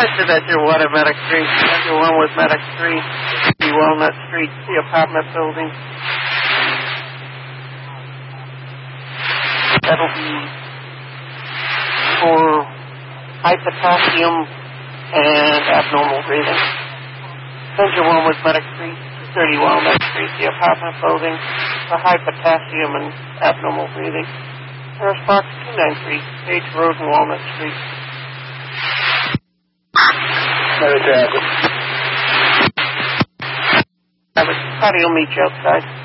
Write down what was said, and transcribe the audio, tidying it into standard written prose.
said that's your water, Medic 3. That's your one with Medic 3. The Walnut Street, the apartment building. That'll be for high potassium and abnormal breathing. Send your one with Medic 3, 30 Walnut Street, the apartment building, for high potassium and abnormal breathing. Harris Box 293, Page Road and Walnut Street. How do you meet you outside?